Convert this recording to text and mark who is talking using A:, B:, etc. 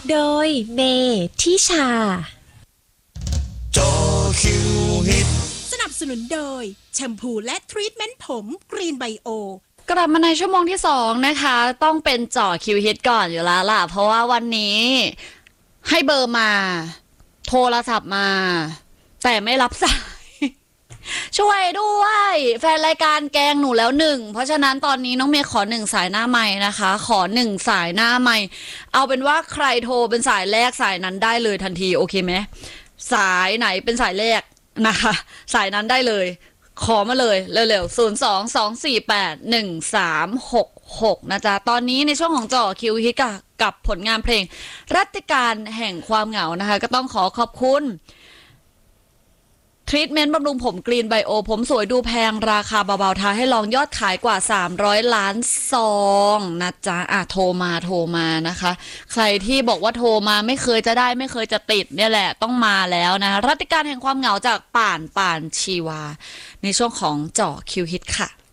A: โดยเมทิชา
B: จอคิวฮิต
C: สนับสนุนโดยแชมพูและทรีทเมนต์ผมกรีนไบโอก
D: ลับมาในชั่วโมงที่2นะคะต้องเป็นจ่อคิวฮิตก่อนอยู่แล้วล่ะเพราะว่าวันนี้ให้เบอร์มาโทรศัพท์มาแต่ไม่รับสายช่วยด้วยแฟนรายการแกงหนูแล้ว1เพราะฉะนั้นตอนนี้น้องเมย์ขอ1สายหน้าไมค์นะคะขอ1สายหน้าไมค์เอาเป็นว่าใครโทรเป็นสายแรกสายนั้นได้เลยทันทีโอเคไหมสายไหนเป็นสายแรกนะคะสายนั้นได้เลยขอมาเลยเร็วๆ02-248-1366นะจ๊ะตอนนี้ในช่วงของจ่อคิวฮิตกับผลงานเพลงรัตติการแห่งความเหงานะคะก็ต้องขอบคุณทรีทเมนต์บำรุงผมกรีนไบโอผมสวยดูแพงราคาเบาๆท้าให้ลองยอดขายกว่า300ล้านซองนะจ๊ะโทรมานะคะใครที่บอกว่าโทรมาไม่เคยจะได้ไม่เคยจะติดเนี่ยแหละต้องมาแล้วนะรัตติการแห่งความเหงาจากป่านชีวาในช่วงของเจาะคิวฮิตค่ะ